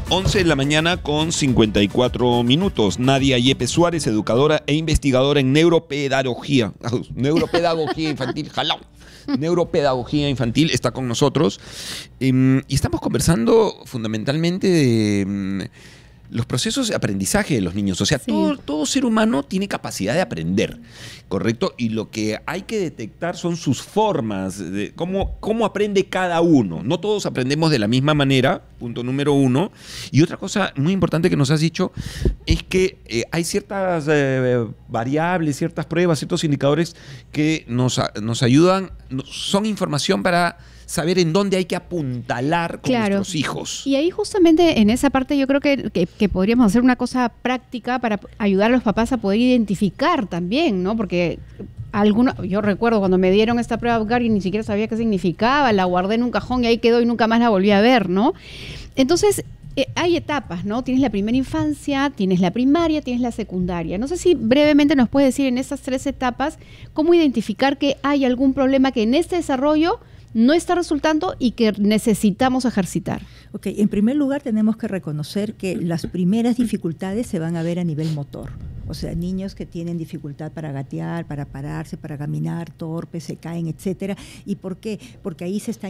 11 de la mañana con 54 minutos. Nadia Yepes Suárez, educadora e investigadora en neuropedagogía. Neuropedagogía infantil, jalao. Neuropedagogía infantil, está con nosotros. Y estamos conversando fundamentalmente de los procesos de aprendizaje de los niños. O sea, Sí. todo ser humano tiene capacidad de aprender, ¿correcto? Y lo que hay que detectar son sus formas, de cómo aprende cada uno. No todos aprendemos de la misma manera, punto número uno. Y otra cosa muy importante que nos has dicho es que hay ciertas variables, ciertas pruebas, ciertos indicadores que nos ayudan, son información para saber en dónde hay que apuntalar con nuestros hijos. Y ahí justamente en esa parte yo creo que podríamos hacer una cosa práctica para ayudar a los papás a poder identificar también, ¿no? Porque yo recuerdo cuando me dieron esta prueba Apgar y ni siquiera sabía qué significaba, la guardé en un cajón y ahí quedó y nunca más la volví a ver, ¿no? Entonces, hay etapas, ¿no? Tienes la primera infancia, tienes la primaria, tienes la secundaria. No sé si brevemente nos puedes decir en esas 3 etapas cómo identificar que hay algún problema que en este desarrollo no está resultando y que necesitamos ejercitar. Ok, en primer lugar tenemos que reconocer que las primeras dificultades se van a ver a nivel motor. O sea, niños que tienen dificultad para gatear, para pararse, para caminar, torpes, se caen, etcétera. ¿Y por qué? Porque ahí se está